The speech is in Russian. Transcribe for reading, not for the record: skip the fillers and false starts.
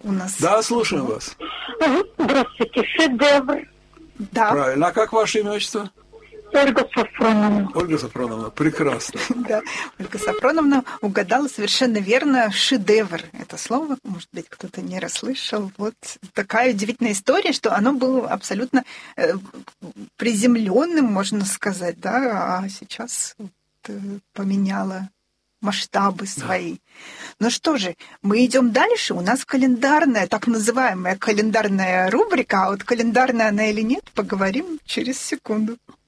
у нас. Да, слушаем вас. Здравствуйте, шедевр. Да. Правильно. А как ваше имя, отчество? Ольга Сафроновна. Ольга Сафроновна, прекрасно. Да, Ольга Сафроновна угадала совершенно верно. Шедевр – это слово, может быть, кто-то не расслышал. Вот такая удивительная история, что оно было абсолютно приземленным, можно сказать, да, а сейчас поменяло масштабы свои. Ну что же, мы идем дальше. У нас календарная, так называемая календарная рубрика, а вот календарная она или нет, поговорим через секунду.